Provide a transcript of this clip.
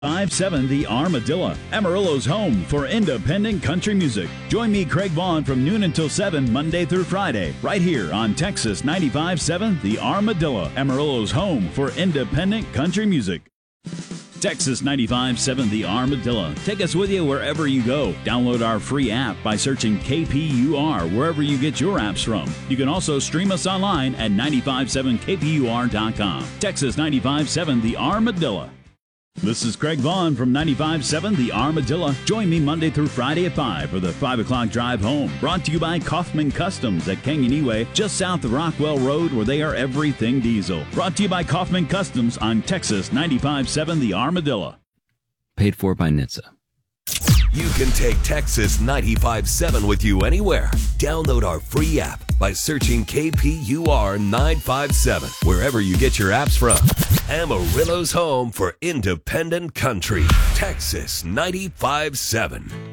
5-7 The Armadillo, Amarillo's home for independent country music. Join me, Craig Vaughn, from noon until 7, Monday through Friday, right here on Texas 95.7 The Armadillo, Amarillo's home for independent country music. Texas 95.7 The Armadillo. Take us with you wherever you go. Download our free app by searching KPUR wherever you get your apps from. You can also stream us online at 957kpur.com. Texas 95.7 The Armadillo. This is Craig Vaughn from 95.7 The Armadillo. Join me Monday through Friday at 5 for the 5 o'clock drive home. Brought to you by Kaufman Customs at Kanganiwe, just south of Rockwell Road, where they are everything diesel. Brought to you by Kaufman Customs on Texas 95.7 The Armadillo. Paid for by NHTSA. You can take Texas 95.7 with you anywhere. Download our free app by searching KPUR 957 wherever you get your apps from. Amarillo's home for independent country. Texas 95.7.